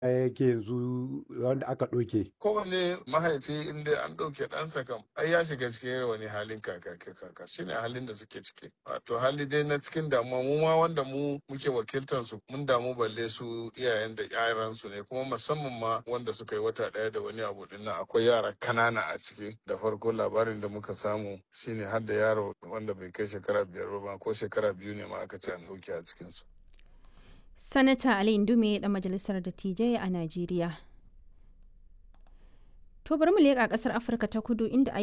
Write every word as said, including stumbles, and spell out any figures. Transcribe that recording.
yake yanzu wanda aka ɗauke. Kowane mahaifi inda an ɗauke ɗansa kam ai ya shiga cikin wani halin kaka kaka shine halin da suke ciki. Wato hali dai na cikin damuwa mu ma wanda mu muke wakiltar su mun damu balle su iyayen da yaran su ne kuma musamman ma wanda suka yi wata ɗaya da wani abu din nan akwai yara kanana a ciki. Da farko labarin da muka samu shine har da yaro wanda bai kai shekara biyar ba ko shekara biyu ne ma aka ce an ɗauke a cikin su. Sanata Ali Indume ɗan majalisar dattijai a Najeriya. To bari mu leƙa ƙasar Afirka ta Kudu inda